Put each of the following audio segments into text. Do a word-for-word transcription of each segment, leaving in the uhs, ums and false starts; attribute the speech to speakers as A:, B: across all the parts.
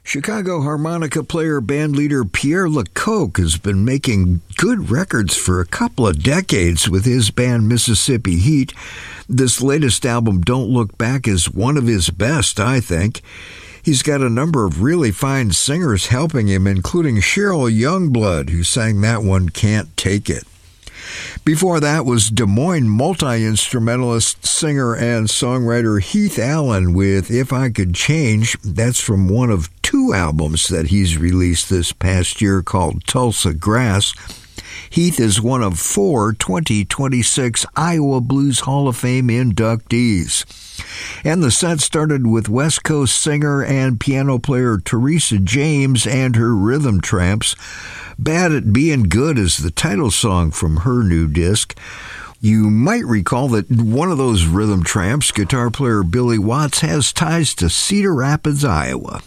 A: Chicago harmonica player bandleader Pierre Lecoq has been making good records for a couple of decades with his band Mississippi Heat. This latest album, Don't Look Back, is one of his best, I think. He's got a number of really fine singers helping him, including Cheryl Youngblood, who sang that one, Can't Take It. Before that was Des Moines multi-instrumentalist, singer, and songwriter Heath Allen with If I Could Change. That's from one of two albums that he's released this past year called Tulsa Grass. Heath is one of four twenty twenty-six Iowa Blues Hall of Fame inductees. And the set started with West Coast singer and piano player Teresa James and her Rhythm Tramps. Bad at Being Good is the title song from her new disc. You might recall that one of those Rhythm Tramps, guitar player Billy Watts, has ties to Cedar Rapids, Iowa.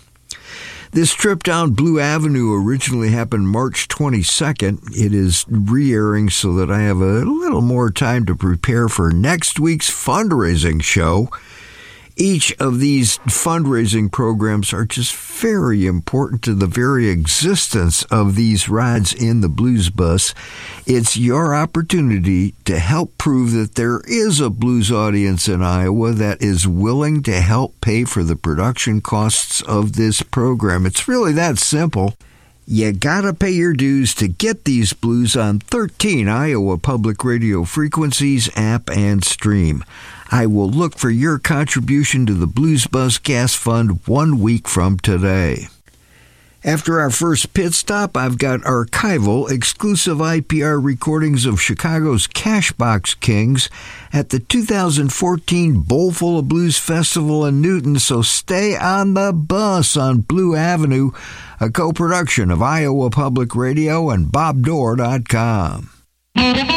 A: This trip down Blue Avenue originally happened March twenty-second. It is re-airing so that I have a little more time to prepare for next week's fundraising show. Each of these fundraising programs are just very important to the very existence of these rides in the Blues Bus. It's your opportunity to help prove that there is a blues audience in Iowa that is willing to help pay for the production costs of this program. It's really that simple. You gotta pay your dues to get these blues on thirteen Iowa Public Radio frequencies, app, and stream. I will look for your contribution to the Blues Bus Gas Fund one week from today. After our first pit stop, I've got archival, exclusive I P R recordings of Chicago's Cashbox Kings at the two thousand fourteen Bowlful of Blues Festival in Newton, so stay on the bus on Blue Avenue, a co-production of Iowa Public Radio and Bob Dore dot com.